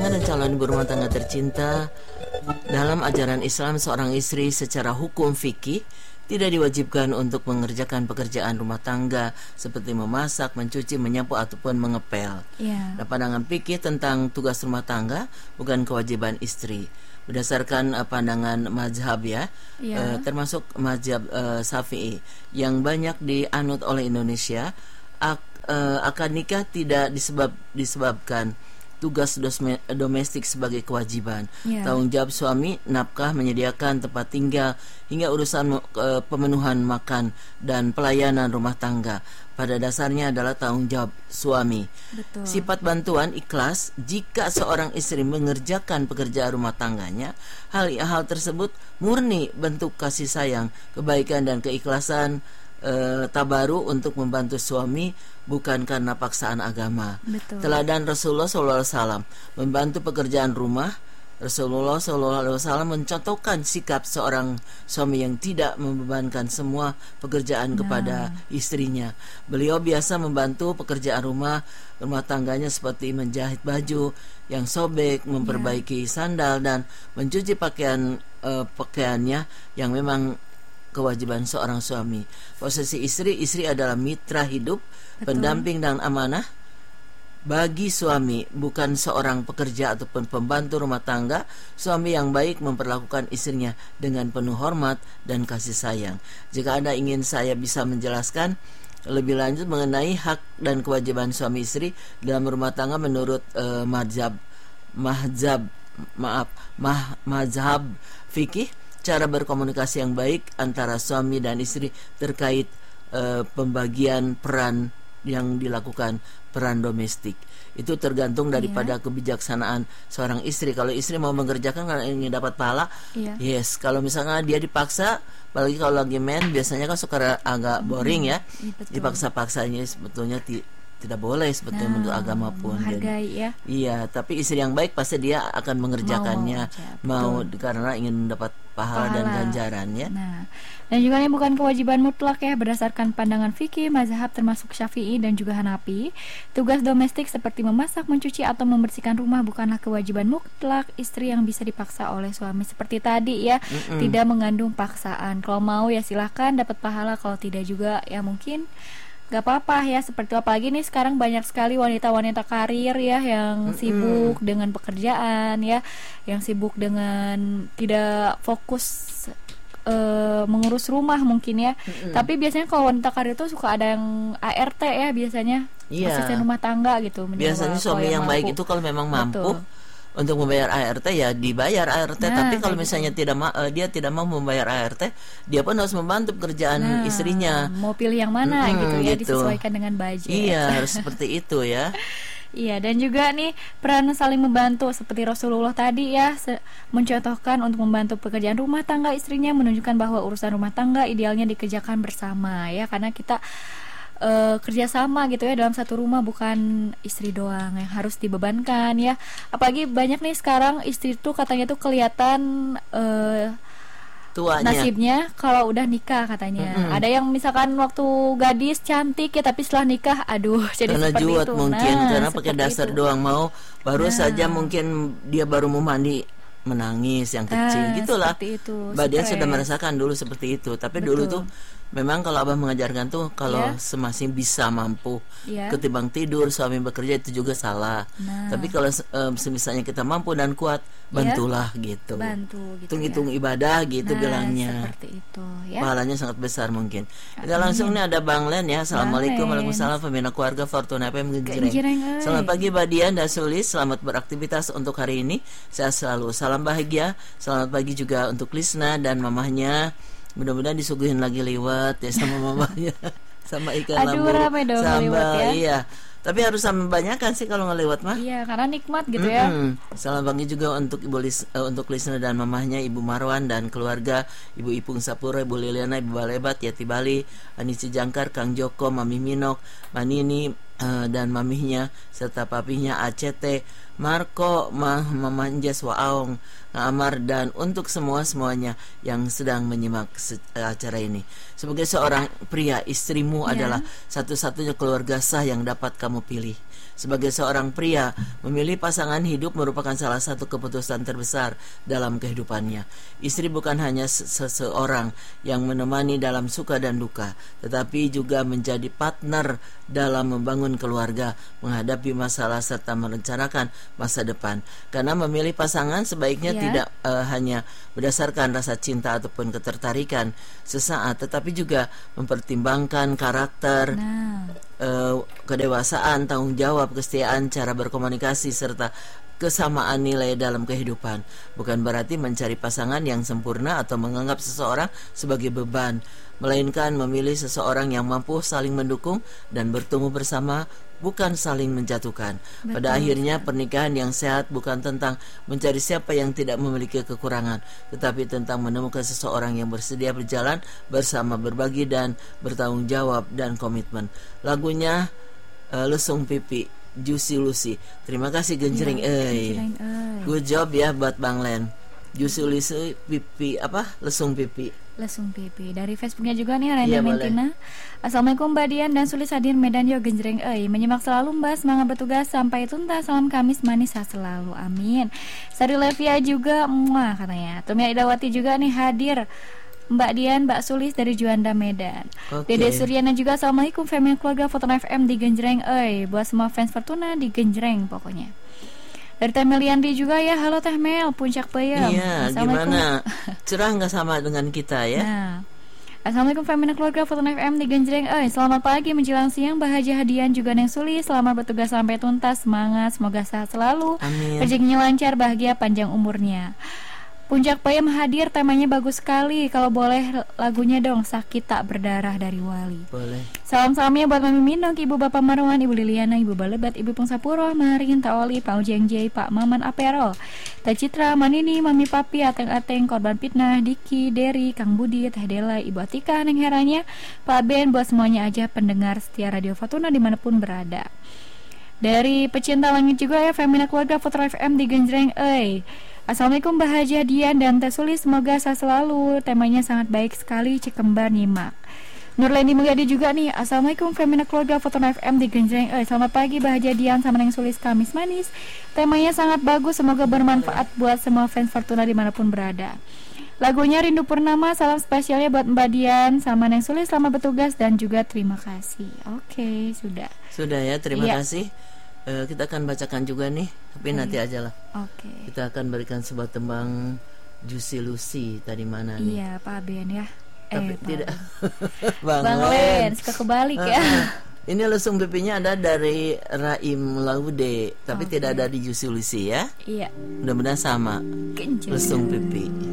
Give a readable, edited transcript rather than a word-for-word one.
pasangan dan calon ibu rumah tangga tercinta, dalam ajaran Islam seorang istri secara hukum fikih tidak diwajibkan untuk mengerjakan pekerjaan rumah tangga seperti memasak, mencuci, menyapu ataupun mengepel. Nah, pandangan fikih tentang tugas rumah tangga bukan kewajiban istri. Berdasarkan pandangan mazhab termasuk mazhab Syafi'i yang banyak dianut oleh Indonesia, akad nikah tidak disebabkan tugas domestik sebagai kewajiban. Tanggung jawab suami, nafkah, menyediakan tempat tinggal, hingga urusan pemenuhan makan dan pelayanan rumah tangga pada dasarnya adalah tanggung jawab suami. Betul. Sifat bantuan ikhlas jika seorang istri mengerjakan pekerjaan rumah tangganya. Hal tersebut murni bentuk kasih sayang, kebaikan dan keikhlasan tabaru untuk membantu suami, bukan karena paksaan agama. Betul. Teladan Rasulullah SAW membantu pekerjaan rumah. Rasulullah SAW mencontohkan sikap seorang suami yang tidak membebankan semua pekerjaan kepada istrinya. Beliau biasa membantu pekerjaan rumah tangganya seperti menjahit baju yang sobek, memperbaiki sandal, dan mencuci pakaiannya yang memang kewajiban seorang suami. Posisi istri adalah mitra hidup, pendamping dan amanah bagi suami, bukan seorang pekerja ataupun pembantu rumah tangga. Suami yang baik memperlakukan istrinya dengan penuh hormat dan kasih sayang. Jika Anda ingin saya bisa menjelaskan lebih lanjut mengenai hak dan kewajiban suami istri dalam rumah tangga menurut mazhab fikih, cara berkomunikasi yang baik antara suami dan istri terkait pembagian peran yang dilakukan, peran domestik itu tergantung daripada kebijaksanaan seorang istri. Kalau istri mau mengerjakan karena ingin dapat pahala, yes. Kalau misalnya dia dipaksa, apalagi kalau lagi biasanya kan suka agak boring ya. Dipaksa-paksanya sebetulnya tidak boleh sebetulnya menurut agama pun. Menghargai Iya, tapi istri yang baik pasti dia akan mengerjakannya mau karena ingin mendapat pahala dan ganjaran ya. Nah, dan juga ini bukan kewajiban mutlak ya, berdasarkan pandangan fikih mazhab termasuk Syafi'i dan juga Hanafi. Tugas domestik seperti memasak, mencuci atau membersihkan rumah bukanlah kewajiban mutlak istri yang bisa dipaksa oleh suami. Seperti tadi ya, tidak mengandung paksaan. Kalau mau ya silahkan dapat pahala, kalau tidak juga ya mungkin gak apa-apa ya. Seperti apalagi nih sekarang banyak sekali wanita-wanita karir ya yang sibuk dengan pekerjaan ya, yang sibuk dengan tidak fokus mengurus rumah mungkin ya. Tapi biasanya kalau wanita karir itu suka ada yang ART ya biasanya, asisten rumah tangga gitu. Biasanya suami yang baik itu kalau memang mampu untuk membayar ART ya dibayar ART. Tapi kalau misalnya dia tidak mau membayar ART, dia pun harus membantu pekerjaan istrinya. Mau pilih yang mana gitu ya, disesuaikan dengan budget. Iya, harus seperti itu ya. Iya, dan juga nih peran saling membantu seperti Rasulullah tadi ya, mencontohkan untuk membantu pekerjaan rumah tangga istrinya, menunjukkan bahwa urusan rumah tangga idealnya dikerjakan bersama ya, karena kita kerjasama gitu ya dalam satu rumah, bukan istri doang yang harus dibebankan ya. Apalagi banyak nih sekarang istri tuh katanya tuh kelihatan tuanya, nasibnya kalau udah nikah katanya. Ada yang misalkan waktu gadis cantik ya, tapi setelah nikah aduh jadi karena seperti juat itu. mungkin karena pakai dasar doang, mau baru saja mungkin dia baru mau mandi menangis yang kecil gitulah. Mbak Dian sudah merasakan dulu seperti itu. Tapi dulu tuh memang kalau abah mengajarkan tuh kalau semasih bisa mampu ketimbang tidur suami bekerja itu juga salah. Tapi kalau semisalnya kita mampu dan kuat, bantulah gitu. Hitung-hitung ibadah gitu bilangnya. Seperti itu ya. Pahalanya sangat besar mungkin. Kita langsung nih ada Bang Len ya. Assalamualaikum. Waalaikumsalam. Pembina keluarga Fortuna FM Genjreng. Selamat pagi Mbak Dian dan Sulis. Selamat beraktivitas untuk hari ini. Sehat selalu. Salam bahagia. Selamat pagi juga untuk Lisna dan mamahnya. Mudah-mudahan disuguhin lagi liwet ya sama mamanya. Sama ikan lambu sambal ya. Tapi harus sama banyakan sih kalau ngelewat mah. Iya, karena nikmat gitu ya. Salam pagi juga untuk untuk Lisna dan mamahnya, Ibu Marwan dan keluarga, Ibu Ipung Sapura, Ibu Liliana, Ibu Balebat, Yati Bali, Anisi Jangkar, Kang Joko, Mami Minok, Manini dan mamihnya serta papinya ACT, Marco, Mama Anjas, Waong, Amar, dan untuk semuanya yang sedang menyimak acara ini. Sebagai seorang pria, istrimu adalah satu-satunya keluarga sah yang dapat kamu pilih. Sebagai seorang pria, memilih pasangan hidup merupakan salah satu keputusan terbesar dalam kehidupannya. Istri bukan hanya seseorang yang menemani dalam suka dan duka, tetapi juga menjadi partner dalam membangun keluarga, menghadapi masalah serta merencanakan masa depan. Karena memilih pasangan sebaiknya tidak hanya berdasarkan rasa cinta ataupun ketertarikan sesaat, tetapi juga mempertimbangkan karakter, kedewasaan, tanggung jawab, kesetiaan, cara berkomunikasi, serta kesamaan nilai dalam kehidupan. Bukan berarti mencari pasangan yang sempurna atau menganggap seseorang sebagai beban, melainkan memilih seseorang yang mampu saling mendukung dan bertumbuh bersama, bukan saling menjatuhkan. Pada akhirnya pernikahan yang sehat bukan tentang mencari siapa yang tidak memiliki kekurangan, tetapi tentang menemukan seseorang yang bersedia berjalan bersama, berbagi dan bertanggung jawab dan komitmen. Lagunya Lesung Pipi, Juicy Lucy. Terima kasih Genjreng Good job ya buat Bang Len. Juicy Lucy pipi lesung pipi. Lesung pipi. Dari Facebooknya juga nih Renda Mentina. Assalamualaikum Mbak Dian dan Sulis hadir Medan yo Genjreng menyimak selalu Mbak, semangat bertugas sampai tuntas, salam Kamis manis selalu, amin. Sari Levia juga katanya. Tumia Idawati juga nih hadir. Mbak Dian, Mbak Sulis dari Juanda Medan. Dede Suryana juga assalamualaikum family keluarga Fortuna FM di Genjreng buat semua fans Fortuna di Genjreng pokoknya. Dari Teh Meliandi juga ya, halo Teh Mel, Puncak Peyem. Iya, gimana? Cerah nggak sama dengan kita ya? Nah, assalamualaikum family keluarga Fortuna FM di Genjreng selamat pagi menjelang siang Bahagia Hadian juga Neng Sulis, selamat bertugas sampai tuntas, semangat, semoga sehat selalu, rezekinya lancar, bahagia, panjang umurnya. Puncak Peyem hadir, temanya bagus sekali. Kalau boleh lagunya dong, Sakit Tak Berdarah dari Wali. Boleh. Salam-salamnya buat Mami Minong, Ibu Bapak Marwan, Ibu Liliana, Ibu Balebat, Ibu Pengsapuro, Marin, Taoli, Pak Ujeng J, Pak Maman Apero, Teh Citra, Manini, Mami Papi, Ateng-Ateng, Korban Fitnah, Diki, Derry, Kang Budi, Teh Dela, Ibu Atika, Neng Heranya, Pak Ben, buat semuanya aja pendengar setia Radio Fortuna dimanapun berada. Dari pecinta langit juga ya, Femina keluarga Fortuna FM di Genjreng Assalamualaikum Bahagia Dian dan Teh Sulis, semoga sehat selalu. Temanya sangat baik sekali, Cikembar nyimak. Nurleni Mulyadi juga nih, assalamualaikum Femina keluarga Fortuna FM di Genjreng selamat pagi Bahagia Dian sama Neng Sulis, Kamis manis. Temanya sangat bagus, semoga bermanfaat buat semua fans Fortuna dimanapun berada. Lagunya Rindu Purnama, salam spesialnya buat Mbak Dian sama Neng Sulis, selamat bertugas dan juga terima kasih. Oke, sudah ya, terima kasih. Kita akan bacakan juga nih, tapi nanti aja lah. Kita akan berikan sebuah tembang Juicy Lucy tadi mana nih? Iya, Pak Ben ya. Tapi tidak. Bang Len, suka kebalik ya. Ini lesung pipinya ada dari Raim Laude, tapi tidak ada di Juicy Lucy ya. Iya. Mudah-mudahan sama. Lesung pipi.